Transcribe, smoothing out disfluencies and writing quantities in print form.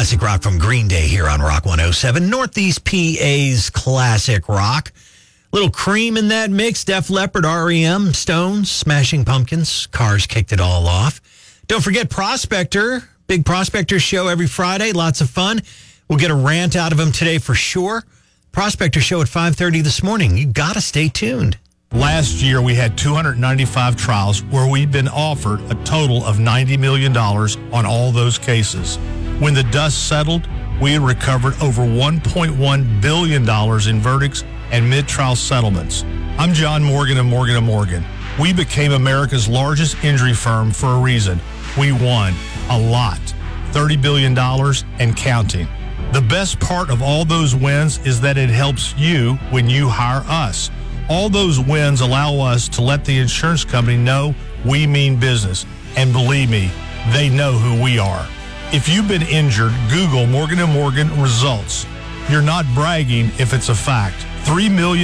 Classic rock from Green Day here on Rock 107, Northeast PA's classic rock. Little Cream in that mix, Def Leppard, REM, Stones, Smashing Pumpkins, Cars kicked it all off. Don't forget Prospector, big Prospector show every Friday, lots of fun. We'll get a rant out of him today for sure. Prospector show at 5:30 this morning. You got to stay tuned. Last year, we had 295 trials where we've been offered a total of $90 million on all those cases. When the dust settled, we had recovered over $1.1 billion in verdicts and mid-trial settlements. I'm John Morgan of Morgan & Morgan. We became America's largest injury firm for a reason. We won a lot, $30 billion and counting. The best part of all those wins is that it helps you when you hire us. All those wins allow us to let the insurance company know we mean business. And believe me, they know who we are. If you've been injured, Google Morgan & Morgan results. You're not bragging if it's a fact. 3 million